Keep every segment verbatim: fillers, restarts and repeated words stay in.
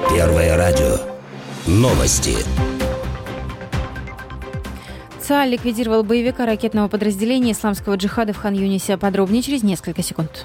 Первое радио. Новости. ЦА ликвидировал боевика ракетного подразделения исламского джихада в Хан-Юнисе. Подробнее через несколько секунд.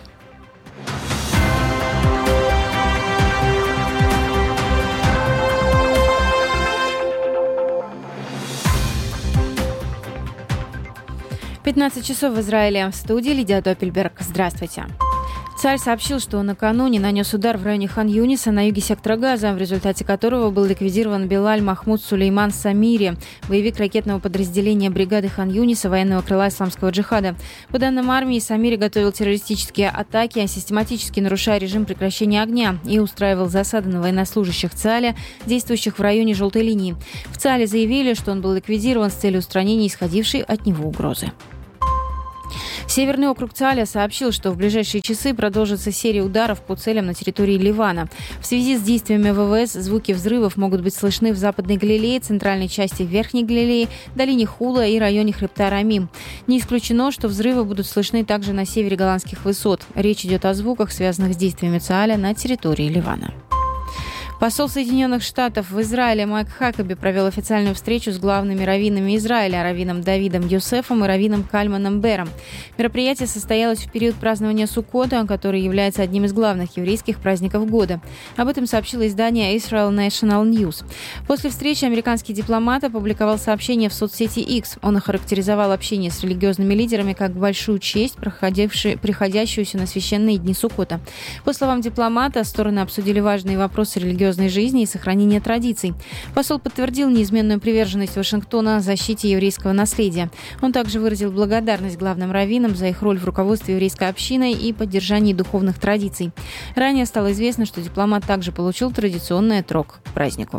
пятнадцать часов в Израиле. В студии Лидия Доппельберг. Здравствуйте. Царь сообщил, что накануне нанес удар в районе Хан-Юниса на юге сектора Газа, в результате которого был ликвидирован Белаль Махмуд Сулейман Самири, боевик ракетного подразделения бригады Хан-Юниса военного крыла исламского джихада. По данным армии, Самири готовил террористические атаки, систематически нарушая режим прекращения огня, и устраивал засады на военнослужащих ЦАЛя, действующих в районе желтой линии. В ЦАЛе заявили, что он был ликвидирован с целью устранения исходившей от него угрозы. Северный округ ЦАЛя сообщил, что в ближайшие часы продолжится серия ударов по целям на территории Ливана. В связи с действиями ВВС звуки взрывов могут быть слышны в Западной Галилее, центральной части Верхней Галилеи, долине Хула и районе хребта Рамим. Не исключено, что взрывы будут слышны также на севере Голландских высот. Речь идет о звуках, связанных с действиями ЦАЛя на территории Ливана. Посол Соединенных Штатов в Израиле Майк Хакаби провел официальную встречу с главными раввинами Израиля, раввином Давидом Йосефом и раввином Кальманом Бером. Мероприятие состоялось в период празднования Суккота, который является одним из главных еврейских праздников года. Об этом сообщило издание Israel National News. После встречи американский дипломат опубликовал сообщение в соцсети X. Он охарактеризовал общение с религиозными лидерами как большую честь, приходящуюся на священные дни Суккота. По словам дипломата, стороны обсудили важные вопросы религиозной жизни и сохранения традиций. Посол подтвердил неизменную приверженность Вашингтона защите еврейского наследия. Он также выразил благодарность главным раввинам за их роль в руководстве еврейской общиной и поддержании духовных традиций. Ранее стало известно, что дипломат также получил традиционный отрок к празднику.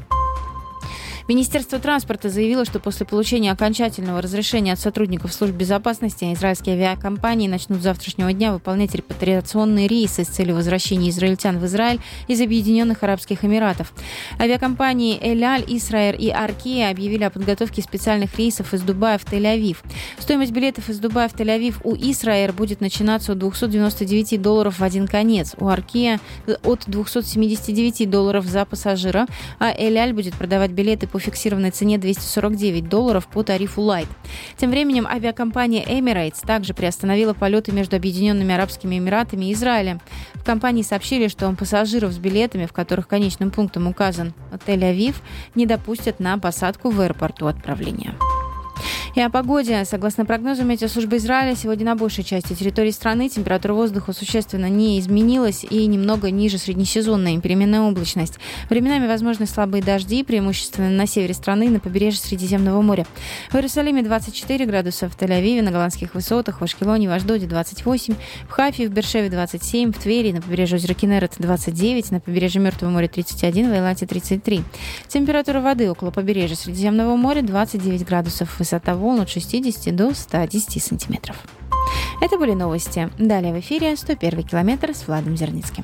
Министерство транспорта заявило, что после получения окончательного разрешения от сотрудников служб безопасности израильские авиакомпании начнут с завтрашнего дня выполнять репатриационные рейсы с целью возвращения израильтян в Израиль из Объединенных Арабских Эмиратов. Авиакомпании Эль Аль, Исраэль и Аркея объявили о подготовке специальных рейсов из Дубая в Тель-Авив. Стоимость билетов из Дубая в Тель-Авив у Исраэль будет начинаться от двухсот девяноста девяти долларов в один конец, у Аркея от двухсот семидесяти девяти долларов за пассажира, а Эль Аль будет продавать билеты по по фиксированной цене двести сорок девять долларов по тарифу Light. Тем временем авиакомпания Emirates также приостановила полеты между Объединенными Арабскими Эмиратами и Израилем. В компании сообщили, что пассажиров с билетами, в которых конечным пунктом указан Тель-Авив, не допустят на посадку в аэропорту отправления. И о погоде. Согласно прогнозу Метеослужбы Израиля, сегодня на большей части территории страны температура воздуха существенно не изменилась и немного ниже среднесезонной, переменная облачность. Временами возможны слабые дожди, преимущественно на севере страны и на побережье Средиземного моря. В Иерусалиме двадцать четыре градуса, в Тель-Авиве, на Голландских высотах, в Ашкелоне, в Ашдоде двадцать восемь, в Хайфе, в Бершеве двадцать семь, в Твери, на побережье озера Кинерет двадцать девять, на побережье Мертвого моря тридцать один, в Эйлате тридцать три. Температура воды около побережья Средиземного моря двадцать девять градусов, высота волн от шестидесяти до ста десяти сантиметров. Это были новости. Далее в эфире сто первый километр с Владом Зерницким.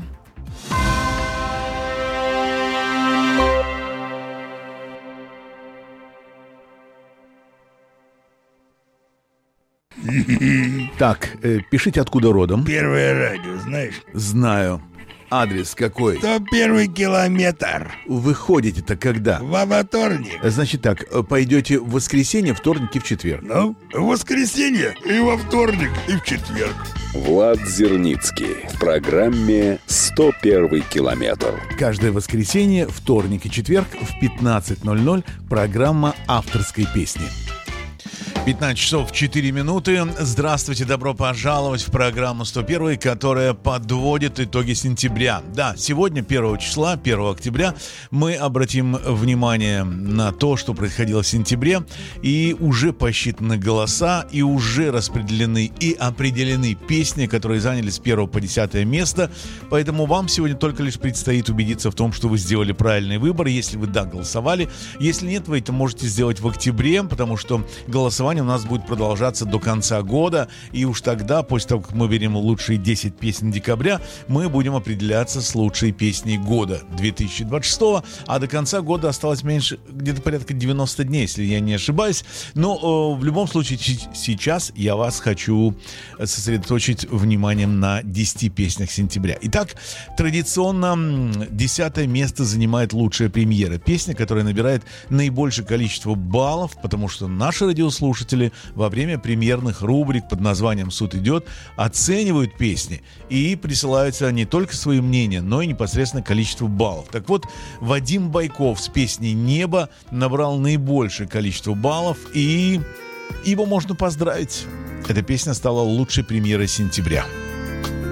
Так, э, пишите, откуда родом. Первое радио, знаешь? Знаю. Адрес какой? сто первый километр. Вы ходите-то когда? Во вторник. Значит так, пойдете в воскресенье, вторник и в четверг. Ну, в воскресенье и во вторник и в четверг. Влад Зерницкий в программе «сто первый километр». Каждое воскресенье, вторник и четверг в пятнадцать ноль ноль программа авторской песни. пятнадцать часов четыре минуты. Здравствуйте, добро пожаловать в программу сто один, которая подводит итоги сентября. Да, сегодня, первого числа, первого октября, мы обратим внимание на то, что происходило в сентябре. И уже посчитаны голоса, и уже распределены и определены песни, которые заняли с первого по десятое место. Поэтому вам сегодня только лишь предстоит убедиться в том, что вы сделали правильный выбор. Если вы, да, голосовали. Если нет, вы это можете сделать в октябре, потому что голосование голосование у нас будет продолжаться до конца года. И уж тогда, после того, как мы берем лучшие десять песен декабря, мы будем определяться с лучшей песней года две тысячи двадцать шестого. А до конца года осталось меньше, где-то порядка девяносто дней, если я не ошибаюсь. Но э, в любом случае сейчас я вас хочу сосредоточить вниманием на десяти песнях сентября. Итак, традиционно десятое место занимает лучшая премьера. Песня, которая набирает наибольшее количество баллов, потому что наши радиослушатели во время премьерных рубрик под названием «Суд идет» оценивают песни и присылаются не только свои мнения, но и непосредственно количество баллов. Так вот, Вадим Байков с песней «Небо» набрал наибольшее количество баллов, и его можно поздравить. Эта песня стала лучшей премьерой сентября.